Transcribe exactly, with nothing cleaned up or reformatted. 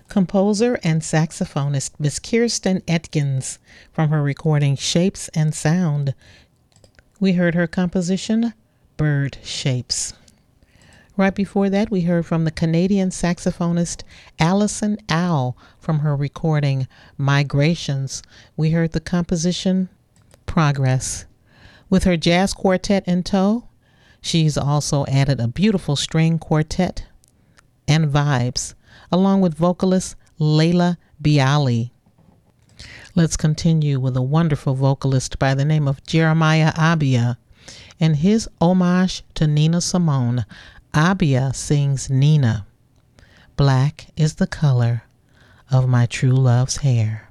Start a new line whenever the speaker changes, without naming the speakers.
Composer and saxophonist Miss Kirsten Atkins from her recording Shapes and Sound. We heard her composition, Bird Shapes. Right before that, we heard from the Canadian saxophonist Alison Owl from her recording Migrations. We heard the composition, Progress. With her jazz quartet in tow, she's also added a beautiful string quartet and vibes, along with vocalist Layla Bialy. Let's continue with a wonderful vocalist by the name of Jeremiah Abia and his homage to Nina Simone. Abia sings Nina. Black is the color of my true love's hair.